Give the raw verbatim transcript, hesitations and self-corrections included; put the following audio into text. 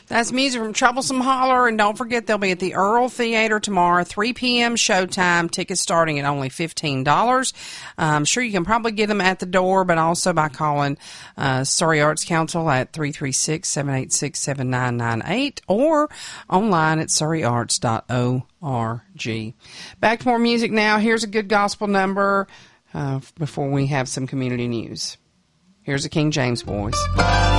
That's music from Troublesome Holler, and don't forget they'll be at the Earl Theater tomorrow, three p.m. showtime. Tickets starting at only fifteen dollars. I'm sure you can probably get them at the door, but also by calling uh, Surrey Arts Council at three three six, seven eight six, seven nine nine eight or online at surrey arts dot org. Back to more music now. Here's a good gospel number uh, before we have some community news. Here's the King James Boys.